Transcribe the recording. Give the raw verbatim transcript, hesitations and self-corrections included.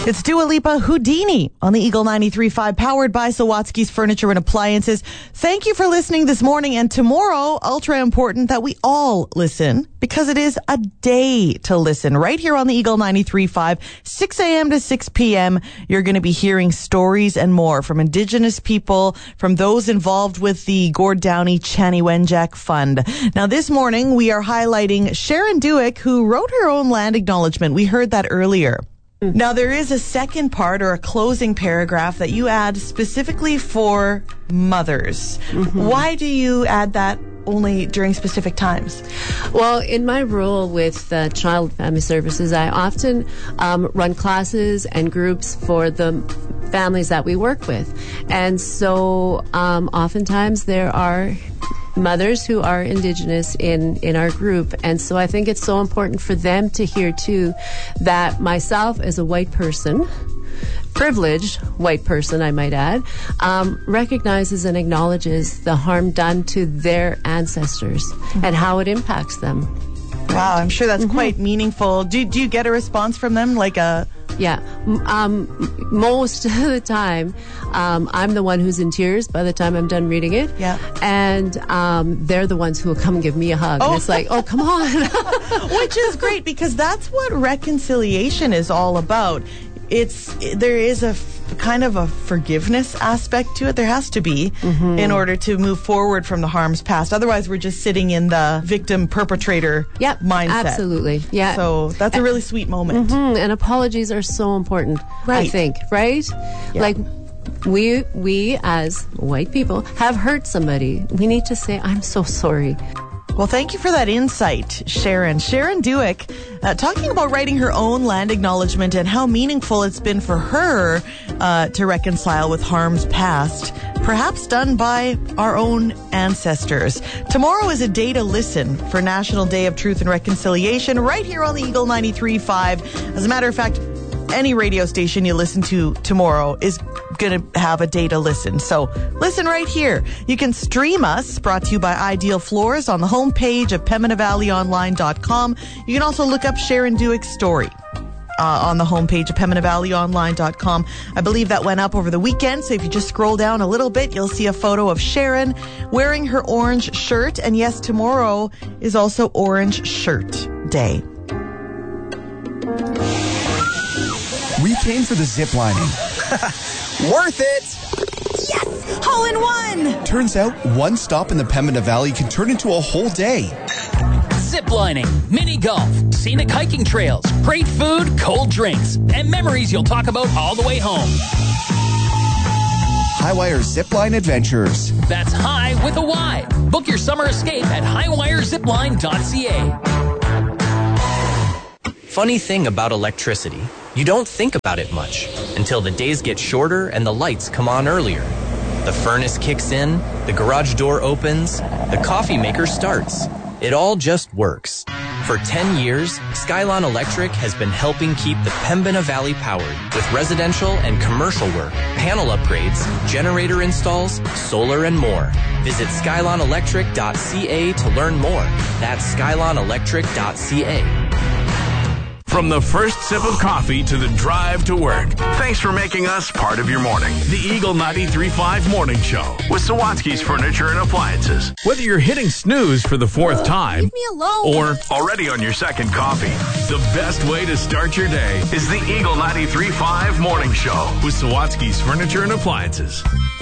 It's Dua Lipa, Houdini on the Eagle ninety-three point five, powered by Sawatsky's Furniture and Appliances. Thank you for listening this morning. And tomorrow, ultra important that we all listen, because it is a day to listen. Right here on the Eagle ninety-three point five, six a.m. to six p.m., you're going to be hearing stories and more from Indigenous people, from those involved with the Gord Downie Chani Wenjack Fund. Now, this morning, we are highlighting Sharon Duick, who wrote her own land acknowledgement. We heard that earlier. Now, there is a second part or a closing paragraph that you add specifically for mothers. Mm-hmm. Why do you add that only during specific times? Well, in my role with uh, Child Family Services, I often um, run classes and groups for the families that we work with. And so um, oftentimes there are mothers who are Indigenous in, in our group. And so I think it's so important for them to hear, too, that myself as a white person, privileged white person, I might add, um, recognizes and acknowledges the harm done to their ancestors mm-hmm. and how it impacts them. Wow, I'm sure that's mm-hmm. quite meaningful. Do, do you get a response from them, like a... Yeah, um, most of the time, um, I'm the one who's in tears by the time I'm done reading it. Yeah. And um, they're the ones who will come and give me a hug. Oh. And it's like, oh, come on. Which is great, because that's what reconciliation is all about. It's there is a f- kind of a forgiveness aspect to it. There has to be mm-hmm. in order to move forward from the harms past. Otherwise, we're just sitting in the victim perpetrator yep, mindset. Absolutely. Yeah. So that's a really sweet moment. Mm-hmm. And apologies are so important. Right. I think. Right. Yeah. Like. We, we as white people have hurt somebody. We need to say, I'm so sorry. Well, thank you for that insight, Sharon. Sharon Duick, uh, talking about writing her own land acknowledgement and how meaningful it's been for her uh, to reconcile with harms past, perhaps done by our own ancestors. Tomorrow is a day to listen for National Day of Truth and Reconciliation, right here on the Eagle ninety-three point five. As a matter of fact, any radio station you listen to tomorrow is going to have a day to listen. So listen right here. You can stream us, brought to you by Ideal Floors, on the homepage of Pembina Valley Online dot com. You can also look up Sharon Duick's story uh, on the homepage of Pembina Valley Online dot com. I believe that went up over the weekend, so if you just scroll down a little bit, you'll see a photo of Sharon wearing her orange shirt. And yes, tomorrow is also Orange Shirt Day. We came for the zip lining. Worth it! Yes! Hole in one! Turns out one stop in the Pembina Valley can turn into a whole day. Zip lining, mini golf, scenic hiking trails, great food, cold drinks, and memories you'll talk about all the way home. Highwire Zipline Adventures. That's high with a Y. Book your summer escape at highwire zipline dot c a. Funny thing about electricity, you don't think about it much until the days get shorter and the lights come on earlier. The furnace kicks in, the garage door opens, the coffee maker starts. It all just works. For ten years, Skylon Electric has been helping keep the Pembina Valley powered with residential and commercial work, panel upgrades, generator installs, solar, and more. Visit skylon electric dot c a to learn more. That's skylon electric dot c a. From the first sip of coffee to the drive to work, thanks for making us part of your morning. The Eagle ninety-three point five Morning Show with Sawatsky's Furniture and Appliances. Whether you're hitting snooze for the fourth time Leave me alone. or already on your second coffee, the best way to start your day is the Eagle ninety-three point five Morning Show with Sawatsky's Furniture and Appliances.